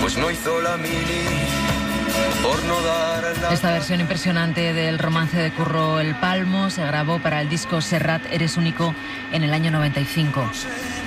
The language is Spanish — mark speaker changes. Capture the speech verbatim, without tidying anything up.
Speaker 1: pues no hizo la mili por no dar la...
Speaker 2: Esta versión impresionante del romance de Curro El Palmo se grabó para el disco Serrat Eres Único en el año noventa y cinco.